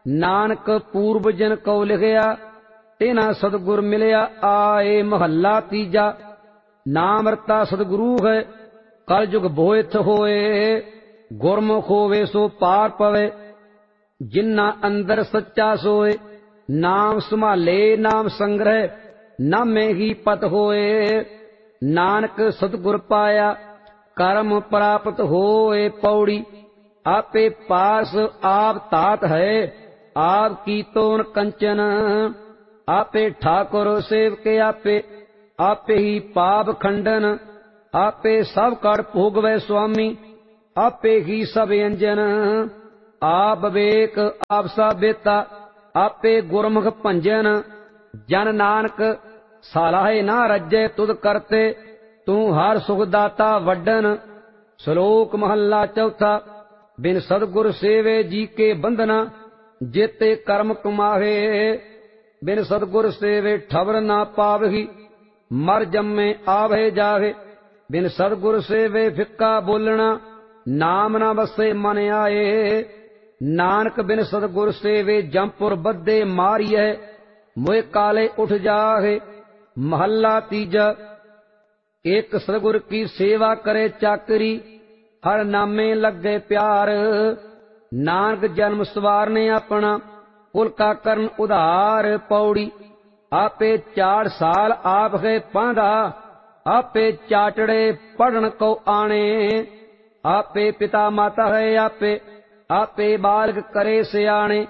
नानक पूर्व जन को लिखिया तिना सतगुर मिलिया आए। महला तीजा। नाम रता सतगुरु है कल जुग बोएथ होए। गुरमुख होवे सो पार पवे जिन्ना अंदर सच्चा सोए। नाम संभाले नाम संग्रह नामे ही पत होए। नानक सतगुर पाया कर्म प्राप्त होए। पौड़ी आपे पास आप तात है आप की तोन कंचन। आपे ठाकुर सेवके आपे ही पाप खंडन। आपे सब कर भोगवे स्वामी आपे ही सब अंजन। आप विवेक आप सा बेता आपे गुरमुख भंजन। जन नानक सालाहे ना रजे तुद करते तू हर सुख दाता वड्डन। श्लोक महला चौथा। बिन सतगुर सेवे जी के बंधना जेते कर्म कमाहे। बिन सतगुर सेवे ठवर ना पावही मर जम्मे आवे जावे। बिन सतगुर सेवे फिक्का बोलना नाम ना बसे मन आए। नानक बिन सतगुर सेवे जमपुर बद्दे मारिए मोए काले उठ जाहे। महला तीजा। एक सतगुर की सेवा करे चाकरी हर नामे लगे प्यार। नानक जन्म सवारने अपना कुल का करन उधार। पौड़ी आपे 4 साल आप है पांधा आपे चाटड़े पढ़न को आने। आपे पिता माता है आपे बालक करे सियाणे।